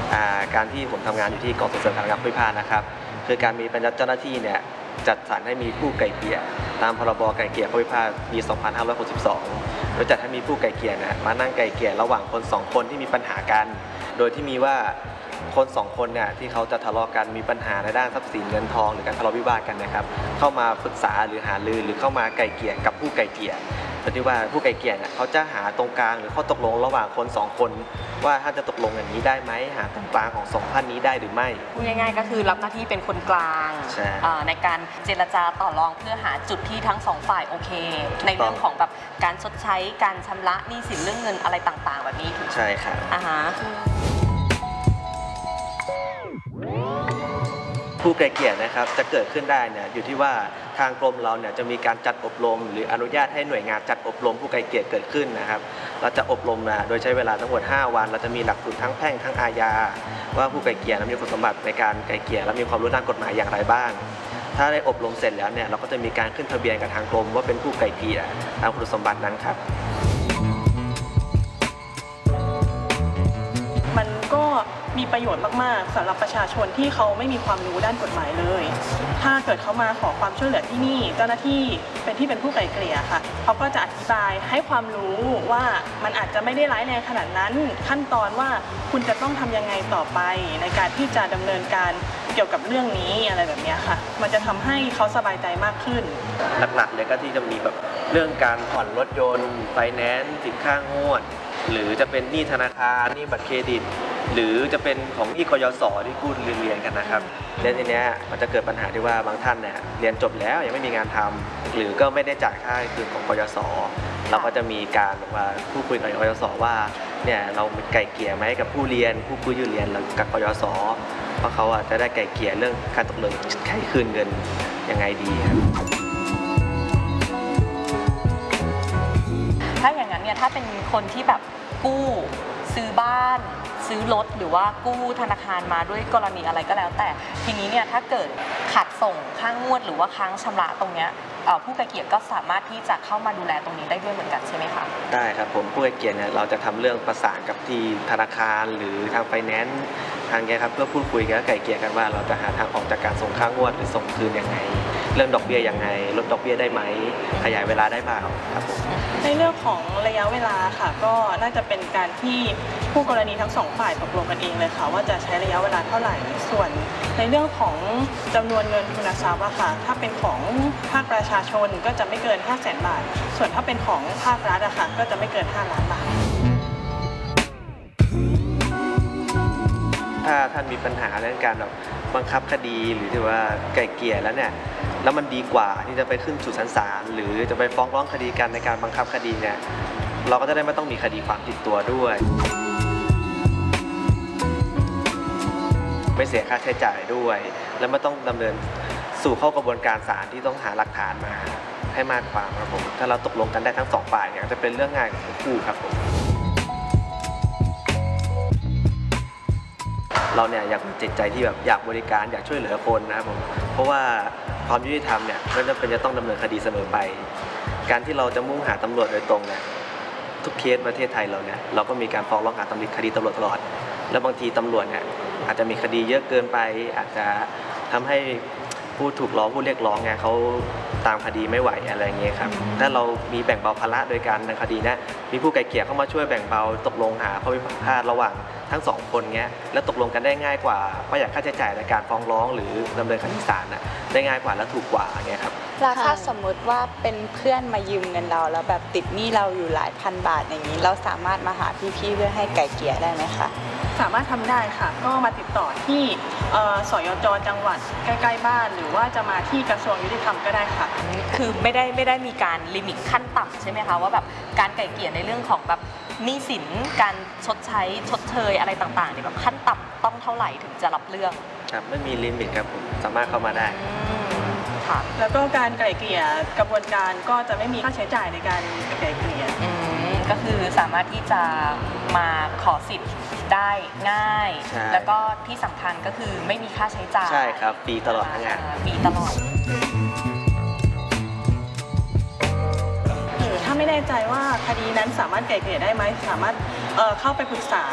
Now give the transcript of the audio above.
การที่ผมทำงานอยู่ที่กองส่งเสริมการพิพาทนะครับคือการมีเจ้าหน้าที่เนี่ยจัดสรรให้มีผู้ไกล่เกลี่ยตามพรบไกล่เกลี่ยข้อพิพาทปี 2562 โดยจัดให้มีผู้ไกล่เกลี่ยมานั่งไกล่เกลี่ยระหว่างคน2คนที่มีปัญหากันโดยที่มีว่าคน2คนเนี่ยที่เขาจะทะเลาะกันมีปัญหาในด้านทรัพย์สินเงินทองหรือการทะเลาะวิวาทกันนะครับเข้ามาปรึกษาหรือหารือหรือเข้ามาไกล่เกลี่ยกับผู้ไกล่เกลี่ยโดยที่ว่าผู้ไกล่เกลี่ยเนี่ยเขาจะหาตรงกลางหรือข้อตกลงระหว่างคน2คนว่าท่านจะตกลงอย่างนี้ได้ไหมหาตรงกลางของ2ท่านนี้ได้หรือไม่พูดง่ายๆก็คือรับหน้าที่เป็นคนกลางในการเจรจาต่อรองเพื่อหาจุดที่ทั้ง2ฝ่ายโอเคในเรื่องของแบบการชดใช้การชำระหนี้สินเรื่องเงินอะไรต่างๆแบบนี้ถูกใช่ครับผู้ไกล่เกลี่ยนะครับจะเกิดขึ้นได้เนี่ยอยู่ที่ว่าทางกรมเราเนี่ยจะมีการจัดอบรมหรืออนุญาตให้หน่วยงานจัดอบรมผู้ไกล่เกลี่ยเกิดขึ้นนะครับเราจะอบรมโดยใช้เวลาทั้งหมด5 วันเราจะมีหลักสูตรทั้งแพ่งทั้งอาญาว่าผู้ไกล่เกลี่ยมีคุณสมบัติในการไกล่เกลี่ยและมีความรู้ด้านกฎหมายอย่างไรบ้างถ้าได้อบรมเสร็จแล้วเนี่ยเราก็จะมีการขึ้นทะเบียนกับทางกรมว่าเป็นผู้ไกล่เกลี่ยตามคุณสมบัตินั้นครับมันก็มีประโยชน์มากๆสำหรับประชาชนที่เขาไม่มีความรู้ด้านกฎหมายเลยถ้าเกิดเขามาขอความช่วยเหลือที่นี่เจ้าหน้าที่เป็นผู้ไกล่เกลี่ยค่ะเขาก็จะอธิบายให้ความรู้ว่ามันอาจจะไม่ได้ร้ายแรงขนาดนั้นขั้นตอนว่าคุณจะต้องทำยังไงต่อไปในการที่จะดำเนินการเกี่ยวกับเรื่องนี้อะไรแบบนี้ค่ะมันจะทำให้เขาสบายใจมากขึ้นหลักๆเลยก็ที่จะมีแบบเรื่องการผ่อนรถยนต์ไฟแนนซ์สินค้างวดหรือจะเป็นหนี้ธนาคารหนี้บัตรเครดิตหรือจะเป็นของหนี้กยศที่กู้เรียนกันนะครับและทีนี้มันจะเกิดปัญหาที่ว่าบางท่านเนี่ยเรียนจบแล้วยังไม่มีงานทำหรือก็ไม่ได้จ่ายค่าคืนของกยศเราก็จะมีการว่าพูดคุยกับกยศว่าเนี่ยเราไกล่เกลี่ยไหมกับผู้เรียนผู้กู้ยืมเรียนกับกยศเพราะเขาจะได้ไกล่เกลี่ยเรื่องการตกลงใช้คืนเงินยังไงดีครับถ้าอย่างนั้นเนี่ยถ้าเป็นคนที่แบบกู้ซื้อบ้านซื้อรถหรือว่ากู้ธนาคารมาด้วยกรณีอะไรก็แล้วแต่ทีนี้เนี่ยถ้าเกิดขาดส่งค่างวดหรือว่าค้างชำระตรงเนี้ยผู้ไกล่เกลี่ยก็สามารถที่จะเข้ามาดูแลตรงนี้ได้ด้วยเหมือนกันใช่ไหมคะได้ครับผมผู้ไกล่เกลี่ยเนี่ยเราจะทำเรื่องประสานกับที่ธนาคารหรือทางไฟแนนซ์ทางนี้ครับเพื่อพูดคุยกันไกล่เกลี่ยกันว่าเราจะหาทางออกจากการส่งค่างวดหรือส่งคืนยังไงเรื่องดอกเบี้ยยังไงลดดอกเบี้ยได้ไหมขยายเวลาได้เปล่าครับผมในเรื่องของระยะเวลาค่ะก็น่าจะเป็นการที่ผู้กรณีทั้ง2ฝ่ายตกลงกันเองเลยค่ะว่าจะใช้ระยะเวลาเท่าไหร่ส่วนในเรื่องของจำนวนเงินทุนทรัพย์อะค่ะถ้าเป็นของภาคประชาชนก็จะไม่เกิน 500,000 บาทส่วนถ้าเป็นของภาครัฐอะค่ะก็จะไม่เกิน5 ล้านบาทถ้าท่านมีปัญหาเรื่องการแบบบังคับคดีหรือที่ว่าไกล่เกลี่ยแล้วเนี่ยแล้วมันดีกว่าที่จะไปขึ้นสู่ศาลหรือจะไปฟ้องร้องคดีกันในการบังคับคดีเนี่ยเราก็จะได้ไม่ต้องมีคดีความติดตัวด้วยไม่เสียค่าใช้จ่ายด้วยและไม่ต้องดำเนินสู่เข้ากระบวนการศาลที่ต้องหาหลักฐานมาให้มากความครับผมถ้าเราตกลงกันได้ทั้ง2 ฝ่ายเนี่ยจะเป็นเรื่องง่ายของทั้งคู่ครับผมเราเนี่ยอยากมีจิตใจที่แบบอยากบริการอยากช่วยเหลือคนนะครับผมเพราะว่าความยุติธรรมเนี่ยไม่จำเป็นจะต้องดำเนินคดีเสมอไปการที่เราจะมุ่งหาตำรวจโดยตรงเนี่ยทุกเคสประเทศไทยเราเนี่ยเราก็มีการฟ้องร้องหาคดีตำรวจตลอดแล้วบางทีตำรวจเนี่ยอาจจะมีคดีเยอะเกินไปอาจจะทำให้ผู้ถูกร้องผู้เรียกร้องเนี่ยเขาตามคดีไม่ไหวอะไรเงี้ยครับถ้าเรามีแบ่งเบาภาระโดยการในคดีนะมีผู้ไกล่เกลี่ยเข้ามาช่วยแบ่งเบาตกลงหาข้อพิพาทระหว่างทั้ง2 คนเงี้ยแล้วตกลงกันได้ง่ายกว่าประหยัดค่าใช้จ่ายในการฟ้องร้องหรือดำเนินคดีศาลได้ง่ายกว่าและถูกกว่าเงี้ยครับแล้วถ้าสมมติว่าเป็นเพื่อนมายืมเงินเราแล้วแบบติดหนี้เราอยู่หลายพันบาทอย่างนี้เราสามารถมาหาพี่ๆเพื่อให้ไกล่เกลี่ยได้ไหมคะสามารถทำได้ค่ะก็มาติดต่อที่สยจ.จังหวัดใกล้ๆบ้านหรือว่าจะมาที่กระทรวงยุติธรรมก็ได้ค่ะคือไม่ได้มีการลิมิตขั้นต่ำใช่ไหมคะว่าแบบการไกล่เกลี่ยในเรื่องของแบบหนี้สินการชดเชยอะไรต่างๆเนี่ยแบบขั้นต่ำต้องเท่าไหร่ถึงจะรับเรื่องครับไม่มีลิมิตครับผมสามารถเข้ามาได้ค่ะแล้วก็การไกล่เกลี่ยกระบวนการก็จะไม่มีค่าใช้จ่ายในการไกล่เกลี่ยก็คือสามารถที่จะมาขอสิทธิ์ได้ง่ายแล้วก็ที่สำคัญก็คือไม่มีค่าใช้จ่ายใช่ครับฟรีตลอดทั้งงานฟรีตลอดถ้าไม่แน่ใจว่าคดีนั้นสามารถไกล่เกลี่ยได้ไหมสามารถเข้าไปปรึกษา